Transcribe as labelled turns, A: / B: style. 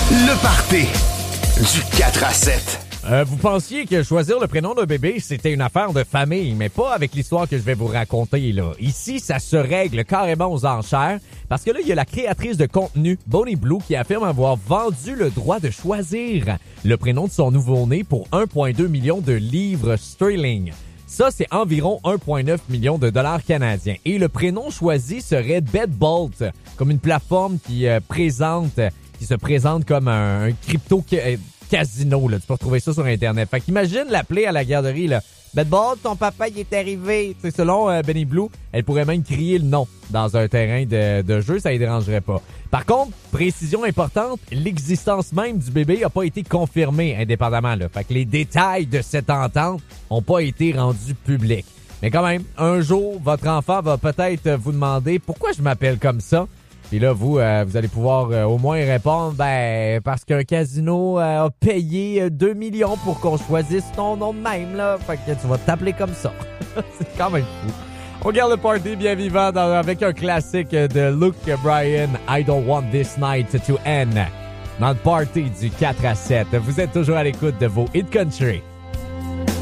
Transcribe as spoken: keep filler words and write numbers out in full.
A: Le party du quatre à sept.
B: Euh, vous pensiez que choisir le prénom d'un bébé, c'était une affaire de famille, mais pas avec l'histoire que je vais vous raconter, là. Ici, ça se règle carrément aux enchères, parce que là, il y a la créatrice de contenu, Bonnie Blue, qui affirme avoir vendu le droit de choisir le prénom de son nouveau-né pour un virgule deux million de livres sterling. Ça, c'est environ un virgule neuf million de dollars canadiens. Et le prénom choisi serait Bedbolt, comme une plateforme qui euh, présente, qui se présente comme un, un crypto casino, là. Tu peux retrouver ça sur Internet. Fait qu'imagine l'appeler à la garderie, là. Bedbolt, ton papa, il est arrivé. Tu sais, selon euh, Bonnie Blue, elle pourrait même crier le nom dans un terrain de, de jeu, ça ne dérangerait pas. Par contre, précision importante, l'existence même du bébé n'a pas été confirmée indépendamment, là. Fait que les détails de cette entente n'ont pas été rendus publics. Mais quand même, un jour, votre enfant va peut-être vous demander pourquoi je m'appelle comme ça. Puis là, vous, euh, vous allez pouvoir euh, au moins répondre, ben, parce qu'un casino euh, a payé deux millions pour qu'on choisisse ton nom de même, là. Fait que tu vas t'appeler comme ça. C'est quand même fou. On garde le party bien vivant dans, avec un classique de Luke Bryan, I Don't Want This Night to End. Dans le party du quatre à sept. Vous êtes toujours à l'écoute de vos Hit Country.